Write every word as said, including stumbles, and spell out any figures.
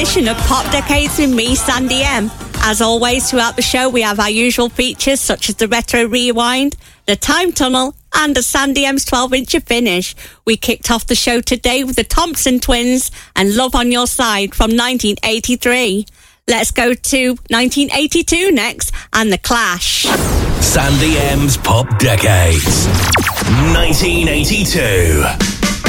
edition of Pop Decades with me, Sandy M. As always, throughout the show, we have our usual features such as the Retro Rewind, the Time Tunnel, and the Sandy M's twelve-inch finish. We kicked off the show today with the Thompson Twins and Love on Your Side from nineteen eighty-three. Let's go to nineteen eighty-two next, and The Clash. Sandy M's Pop Decades, nineteen eighty-two.